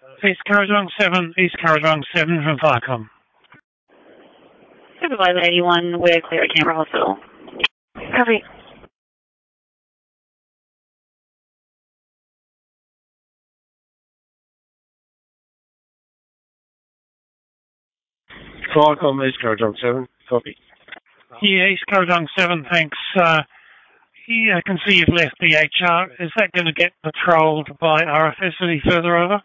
East Currajong 7, East Currajong 7 from Firecom. Supervisor 81, we're clear at Canberra Hospital. Copy. Firecom, East Currajong 7, copy. Yeah, East Currajong 7, thanks. I can see you've left the HR. Is that going to get patrolled by RFS any further over?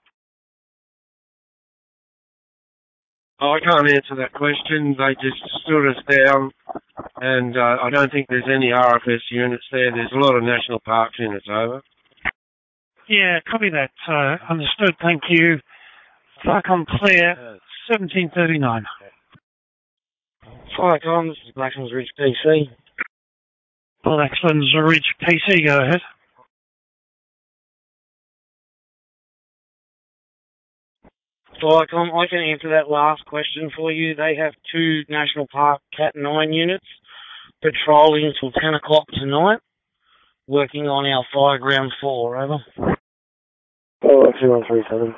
I can't answer that question. They just stood us down, and I don't think there's any RFS units there. There's a lot of National Parks units over. Yeah, copy that. Understood, thank you. Firecom clear, 1739. Firecom, this is Blacklands Ridge PC. Blacklands Ridge PC, go ahead. Firecom, I can answer that last question for you. They have 2 National Park Cat 9 units patrolling until 10 o'clock tonight, working on our Fireground 4, over. 2137.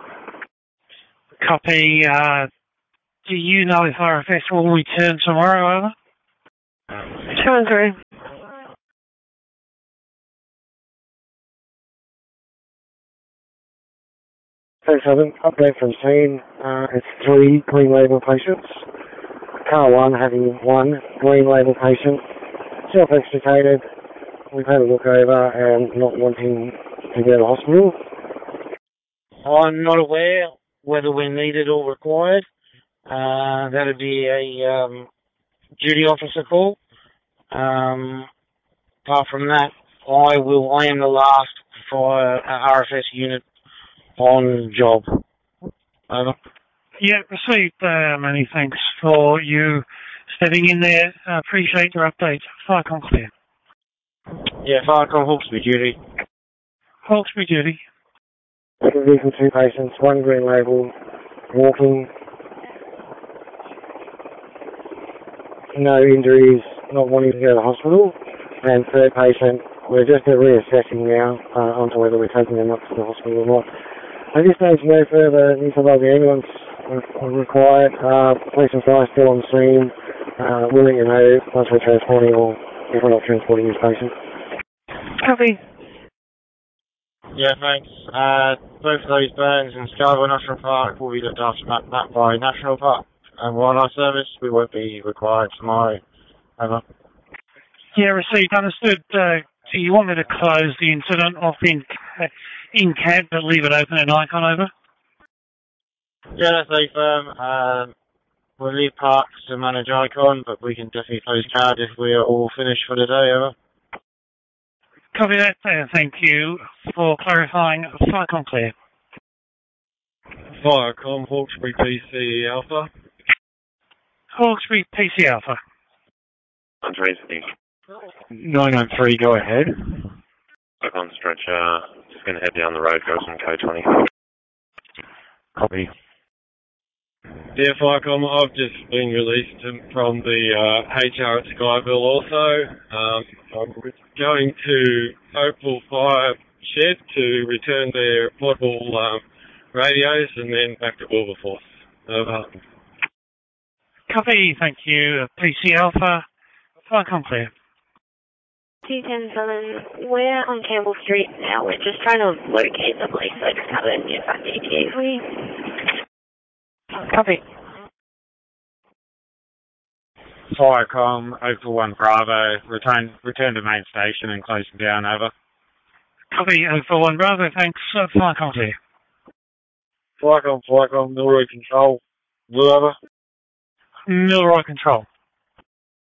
Copy. Do you know if RFS will return tomorrow, over? 213. 37, update from scene. It's 3 green label patients. Car 1 having 1 green label patient, self-extricated. We've had a look over and not wanting to go to hospital. I'm not aware whether we're needed or required. That'd be a duty officer call. Apart from that, I am the last for RFS unit on job. Over. Yeah, received. Many thanks for you stepping in there. Appreciate your update. Firecom clear. Yeah, Firecom, Hawkesbury duty. Hawkesbury duty. From 2 patients, 1 green label, walking. No injuries, not wanting to go to the hospital. And 3rd patient, we're just reassessing now onto whether we're taking them up to the hospital or not. At this stage, no further info about the ambulance required. Police and fire still on scene. We'll let you know once we're transporting or if we're not transporting this patient. Copy. Yeah, thanks. Both of those burns in Scarborough National Park will be looked after by National Park and Wildlife Service. We won't be required tomorrow. Over. Yeah, received. Understood. Do you want me to close the incident off in CAD but leave it open in Icon, over? Yeah, that's a firm. We'll leave Parks to manage Icon, but we can definitely close CAD if we are all finished for the day, over. Copy that. Thank you for clarifying. Firecom clear. Firecom, Hawkesbury PC Alpha. Hawkesbury PC Alpha. On Tracy. 903, go ahead. Look on stretcher, just going to head down the road, go some K20. Copy. Yeah, Firecom, I've just been released from the HR at Skyville also. I'm going to Oakville Fire Shed to return their portable radios and then back to Wilberforce. Over. Copy, thank you. PC Alpha. Firecom clear. 210 we're on Campbell Street now. We're just trying to locate the place. I just haven't get back to ETA, please. Copy. Firecom, Oakville 1 Bravo, return to main station and close down, over. Copy, Oakville 1 Bravo, thanks. Firecom clear. Firecom, Milroy Control, over. Milroy Control.